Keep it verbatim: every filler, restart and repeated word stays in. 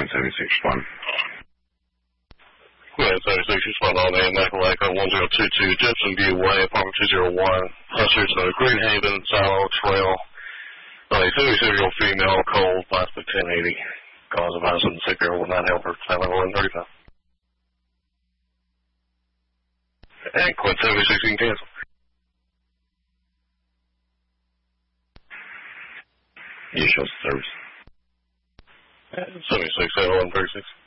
Quinn seventy-six one. Quinn seventy-six one on in Macalaca one zero two two, Judson View Way, apartment two oh one. Hunters uh, Green Haven, Silo Trail. Uh, seventy-seven-year-old female, cold, five foot ten eighty. Cause of accident, sick girl with nine helper, time eleven thirty-five. And Quinn seventy-six, you can cancel. You show service. seventy-six, eleven thirty-six.